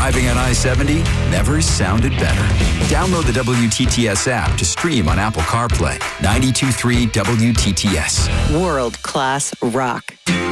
Driving on I-70 never sounded better. Download the WTTS app to stream on Apple CarPlay. 92.3 WTTS. World-class rock.